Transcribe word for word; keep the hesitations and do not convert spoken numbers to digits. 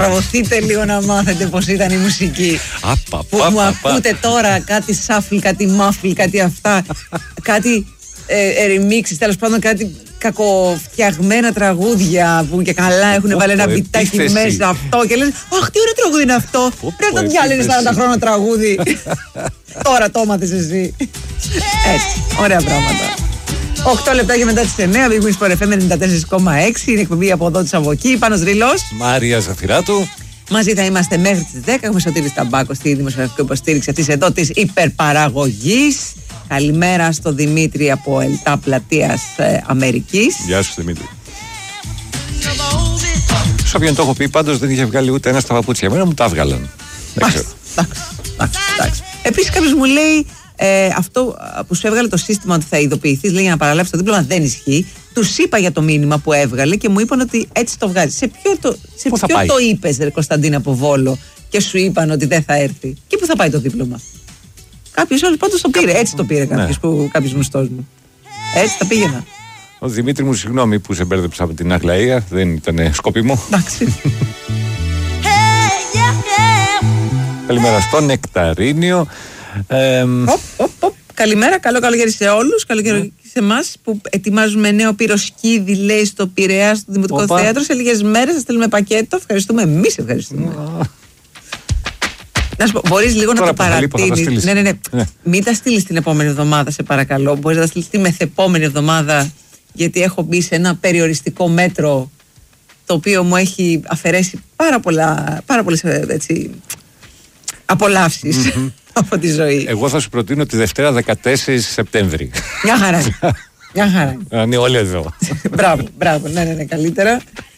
Προωθείτε λίγο να μάθετε πώς ήταν η μουσική. Απα, που πα, μου πα, ακούτε πα. τώρα κάτι σάφλ, κάτι μάφλ, κάτι αυτά. Κάτι ε, remixes, τέλος πάντων κάτι κακοφτιαγμένα τραγούδια που και καλά έχουν βάλει ένα μπιτάκι μέσα αυτό και λες αχ τι ωραίο τραγούδι είναι αυτό. Πρέπει να το διάλεγες σαράντα χρόνια τραγούδι. Τώρα το έμαθες εσύ. Έτσι, ωραία πράγματα. οκτώ λεπτά και μετά τις εννιά, Big Wings for εφ εμ ενενήντα τέσσερα κόμμα έξι. Είναι εκπομπή από εδώ της από εκεί. Πάνος Ρήλος. Μάρια Ζαφυράτου. Μαζί θα είμαστε μέχρι τις δέκα. Έχουμε Σωτήρη Ταμπάκο στη δημοσιογραφική υποστήριξη αυτής εδώ της υπερπαραγωγής. Καλημέρα στο Δημήτρη από Ελτά Πλατείας ε, Αμερικής. Γεια σου Δημήτρη. Σε όποιον το έχω πει, πάντως δεν είχε βγάλει ούτε ένα στα παπούτσια. Εμένα μου τα έβγαλαν. Δεν ξέρω. Εντάξει. Επίσης κάποιος μου λέει ε, αυτό που σου έβγαλε το σύστημα ότι θα ειδοποιηθείς, λέει, για να παραλάβεις το δίπλωμα, δεν ισχύει. Τους είπα για το μήνυμα που έβγαλε και μου είπαν ότι έτσι το βγάζει. Σε ποιο το, σε ποιο το είπες, ρε Κωνσταντίνα από Βόλο, και σου είπαν ότι δεν θα έρθει? Και πού θα πάει το δίπλωμα? Κάποιος άλλος πάντως το πήρε. Έτσι το πήρε κάποιος, ναι. που, κάποιος γνωστός μου. Έτσι τα πήγαινα. Ο Δημήτρη μου, συγγνώμη που σε μπέρδεψα από την Αγλαία, δεν ήταν σκόπιμο. Εντάξει. Καλημέρα στο Νεκταρίνιο. Ε, οπ, οπ, οπ. Καλημέρα, καλό καλοκαίρι σε όλους. Καλοκαίρι σε εμάς που ετοιμάζουμε νέο πυροσκίδι, λέει, στο Πειραιά, στο Δημοτικό Οπα. Θέατρο. Σε λίγες μέρες θα στείλουμε πακέτο. Ευχαριστούμε. Εμείς ευχαριστούμε. Να σου πω, μπορείς λίγο τώρα να το παρατείνεις? Ναι, ναι, ναι, ναι. Μην τα στείλεις την επόμενη εβδομάδα, σε παρακαλώ. Μπορείς να τα στείλεις τη μεθεπόμενη εβδομάδα, γιατί έχω μπει σε ένα περιοριστικό μέτρο το οποίο μου έχει αφαιρέσει πάρα, πολλά, πάρα πολλές έτσι, απολαύσεις mm-hmm. από τη ζωή. Εγώ θα σου προτείνω τη Δευτέρα δεκατέσσερις Σεπτέμβρη. Μια χαρά. Μια χαρά. Αν είναι όλοι εδώ. Μπράβο, μπράβο. Ναι, ναι, ναι, καλύτερα.